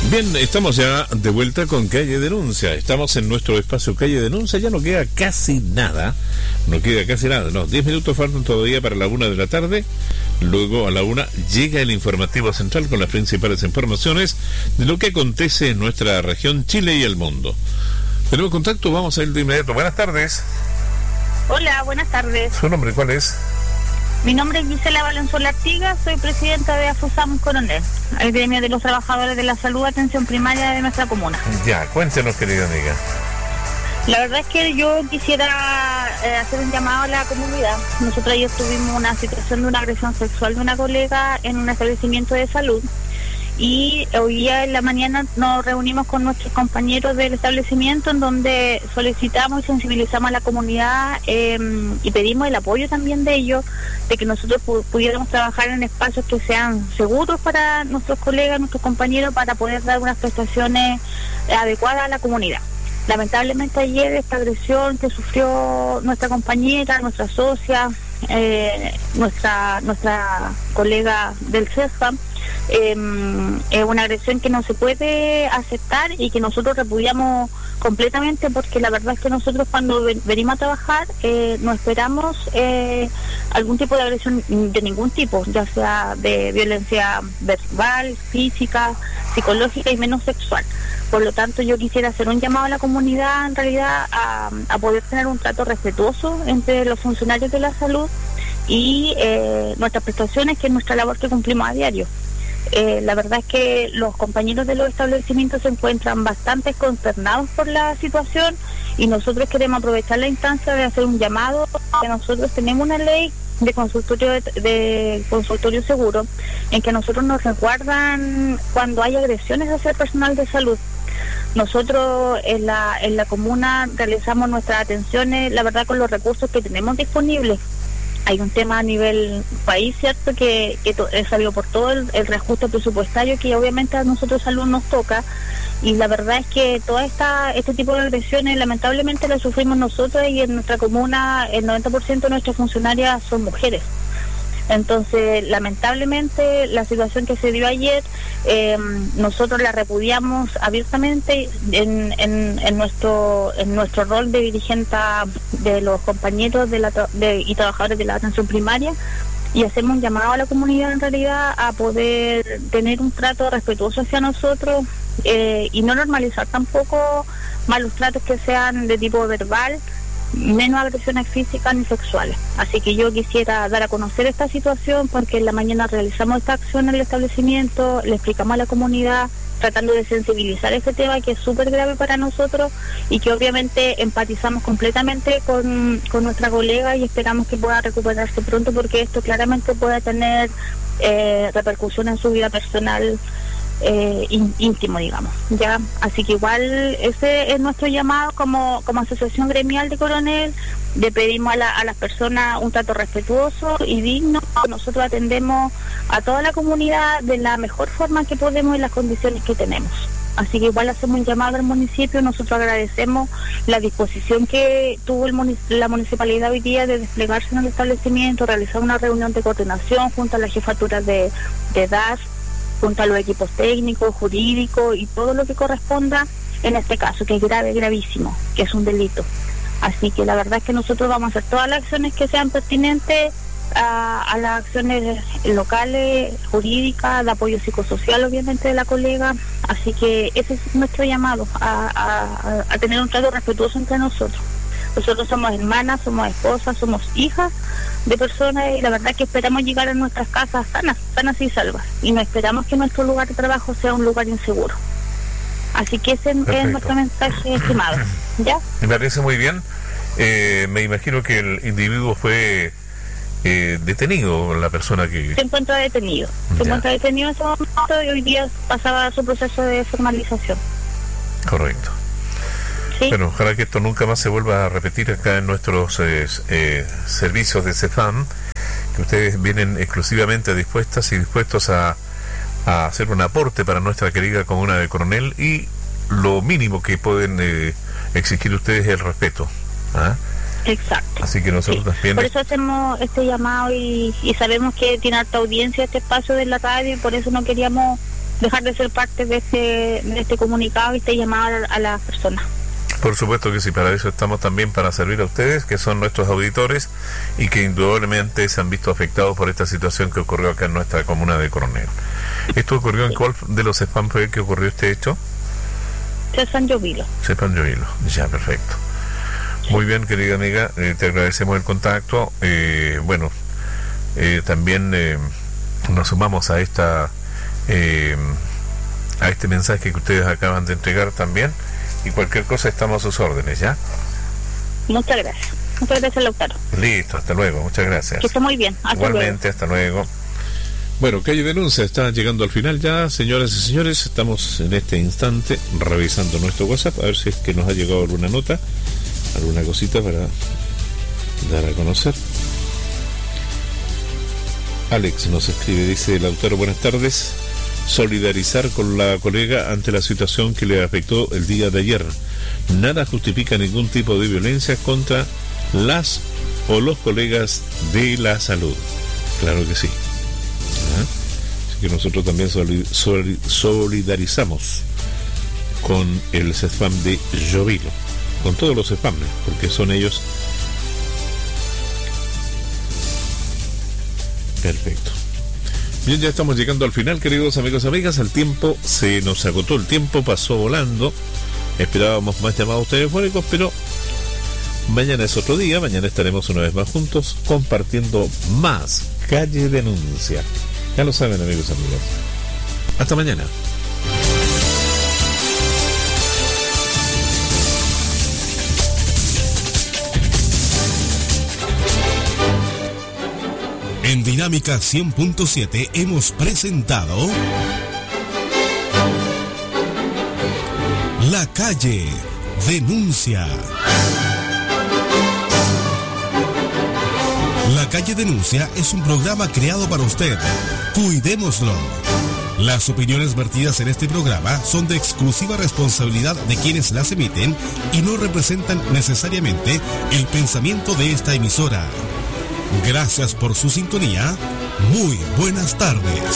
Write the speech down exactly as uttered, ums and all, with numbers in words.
Bien, estamos ya de vuelta con Calle Denuncia. Estamos en nuestro espacio Calle Denuncia. Ya no queda casi nada. No queda casi nada. No, diez minutos faltan todavía para la una de la tarde. Luego a la una llega el informativo central con las principales informaciones de lo que acontece en nuestra región, Chile y el mundo. Tenemos contacto, vamos a ir de inmediato. Buenas tardes. Hola, buenas tardes. ¿Su nombre cuál es? Mi nombre es Gisela Valenzuela Artigas, soy presidenta de AFUSAMUS Coronel, el gremio de los trabajadores de la salud y atención primaria de nuestra comuna. Ya, cuéntenos, querida amiga. La verdad es que yo quisiera eh, hacer un llamado a la comunidad. Nosotros ayer tuvimos una situación de una agresión sexual de una colega en un establecimiento de salud. Y hoy día en la mañana nos reunimos con nuestros compañeros del establecimiento en donde solicitamos y sensibilizamos a la comunidad eh, y pedimos el apoyo también de ellos, de que nosotros pu- pudiéramos trabajar en espacios que sean seguros para nuestros colegas, nuestros compañeros, para poder dar unas prestaciones adecuadas a la comunidad. Lamentablemente ayer esta agresión que sufrió nuestra compañera, nuestra socia, eh, nuestra nuestra colega del CESFAM, eh, es una agresión que no se puede aceptar y que nosotros repudiamos completamente, porque la verdad es que nosotros cuando ven, venimos a trabajar eh, no esperamos eh, algún tipo de agresión de ningún tipo, ya sea de violencia verbal, física, psicológica y menos sexual. Por lo tanto, yo quisiera hacer un llamado a la comunidad, en realidad, a, a poder tener un trato respetuoso entre los funcionarios de la salud y eh, nuestras prestaciones, que es nuestra labor que cumplimos a diario. Eh, la verdad es que los compañeros de los establecimientos se encuentran bastante consternados por la situación y nosotros queremos aprovechar la instancia de hacer un llamado, que nosotros tenemos una ley de consultorio de, de consultorio seguro, en que nosotros nos resguardan cuando hay agresiones hacia el personal de salud. Nosotros en la en la comuna realizamos nuestras atenciones, la verdad, con los recursos que tenemos disponibles. Hay un tema a nivel país, ¿cierto?, que, que to, salió por todo el, el reajuste presupuestario que obviamente a nosotros salud nos toca, y la verdad es que toda esta este tipo de agresiones lamentablemente las sufrimos nosotros, y en nuestra comuna el noventa por ciento de nuestras funcionarias son mujeres. Entonces, lamentablemente, la situación que se dio ayer, eh, nosotros la repudiamos abiertamente en, en, en nuestro en nuestro rol de dirigente de los compañeros de la de, y trabajadores de la atención primaria, y hacemos un llamado a la comunidad, en realidad, a poder tener un trato respetuoso hacia nosotros eh, y no normalizar tampoco malos tratos que sean de tipo verbal, menos agresiones físicas ni sexuales. Así que yo quisiera dar a conocer esta situación, porque en la mañana realizamos esta acción en el establecimiento, le explicamos a la comunidad, tratando de sensibilizar este tema que es súper grave para nosotros y que obviamente empatizamos completamente con, con nuestra colega, y esperamos que pueda recuperarse pronto, porque esto claramente puede tener eh, repercusión en su vida personal Eh, in, íntimo, digamos, ya. Así que igual ese es nuestro llamado como como asociación gremial de Coronel. Le pedimos a, la, a las personas un trato respetuoso y digno. Nosotros atendemos a toda la comunidad de la mejor forma que podemos y las condiciones que tenemos. Así que igual hacemos un llamado al municipio. Nosotros agradecemos la disposición que tuvo el munic- la municipalidad hoy día de desplegarse en el establecimiento, realizar una reunión de coordinación junto a las jefaturas de, de D A S, junto a los equipos técnicos, jurídicos y todo lo que corresponda en este caso, que es grave, gravísimo, que es un delito. Así que la verdad es que nosotros vamos a hacer todas las acciones que sean pertinentes a, a las acciones locales, jurídicas, de apoyo psicosocial, obviamente, de la colega. Así que ese es nuestro llamado, a, a, a tener un trato respetuoso entre nosotros. Nosotros somos hermanas, somos esposas, somos hijas de personas, y la verdad es que esperamos llegar a nuestras casas sanas, sanas y salvas, y no esperamos que nuestro lugar de trabajo sea un lugar inseguro. Así que ese Perfecto. Es nuestro mensaje, estimado. ¿Ya? Me parece muy bien. Eh, me imagino que el individuo fue eh, detenido, la persona que... Se encuentra detenido. Se ya. encuentra detenido en ese momento, y hoy día pasaba su proceso de formalización. Correcto. ¿Sí? Bueno, ojalá que esto nunca más se vuelva a repetir acá en nuestros eh, eh, servicios de CEFAM, que ustedes vienen exclusivamente dispuestas y dispuestos a, a hacer un aporte para nuestra querida comuna de Coronel, y lo mínimo que pueden eh, exigir ustedes es el respeto. ¿Ah? Exacto. Así que nosotros sí. también... Por eso hacemos este llamado, y, y sabemos que tiene alta audiencia este espacio de la radio, y por eso no queríamos dejar de ser parte de este, de este comunicado y este llamado a las personas. Por supuesto que sí, para eso estamos también, para servir a ustedes, que son nuestros auditores y que indudablemente se han visto afectados por esta situación que ocurrió acá en nuestra comuna de Coronel. ¿Esto ocurrió en cuál de los CESPAM fue que ocurrió este hecho? CESPAM Llovilo. CESPAM Llovilo, ya, perfecto. Muy bien, querida amiga, eh, te agradecemos el contacto. Eh, bueno, eh, también eh, nos sumamos a esta eh, a este mensaje que ustedes acaban de entregar también. Y cualquier cosa estamos a sus órdenes, ¿ya? Muchas gracias. Muchas gracias, Lautaro. Listo, hasta luego. Muchas gracias. Que esté muy bien. Hasta Igualmente, luego. Hasta luego. Bueno, Calle Denuncia está llegando al final ya, señoras y señores. Estamos en este instante revisando nuestro WhatsApp, a ver si es que nos ha llegado alguna nota, alguna cosita para dar a conocer. Alex nos escribe, dice: Lautaro, buenas tardes. Solidarizar con la colega ante la situación que le afectó el día de ayer. Nada justifica ningún tipo de violencia contra las o los colegas de la salud. Claro que sí. ¿Ah? Así que nosotros también solidarizamos con el CESPAM de Llovilo, con todos los CESPAM, porque son ellos. Perfecto. Bien, ya estamos llegando al final, queridos amigos y amigas. El tiempo se nos agotó, el tiempo pasó volando. Esperábamos más llamados telefónicos, pero mañana es otro día. Mañana estaremos una vez más juntos compartiendo más Calle Denuncia. Ya lo saben, amigos y amigas. Hasta mañana. En Dinámica cien punto siete hemos presentado La Calle Denuncia. La Calle Denuncia es un programa creado para usted. Cuidémoslo. Las opiniones vertidas en este programa son de exclusiva responsabilidad de quienes las emiten y no representan necesariamente el pensamiento de esta emisora. Gracias por su sintonía. Muy buenas tardes.